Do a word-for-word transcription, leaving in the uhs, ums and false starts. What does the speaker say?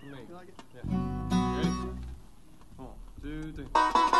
me. You like it? Yeah. Ready? One, two, three.